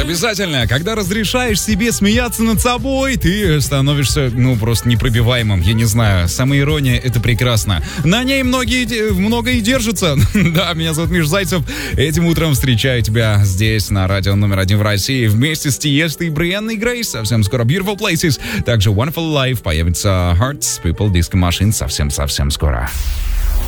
Обязательно, когда разрешаешь себе смеяться над собой, ты становишься, просто непробиваемым, я не знаю. Самоирония — это прекрасно. На ней много и держится. Да, меня зовут Миш Зайцев. Этим утром встречаю тебя здесь, на радио номер 1 в России, вместе с Тиесто и Брианной Грейс. Совсем скоро Beautiful Places, также Wonderful Life, появится Hearts, People, Disco Machine совсем-совсем скоро.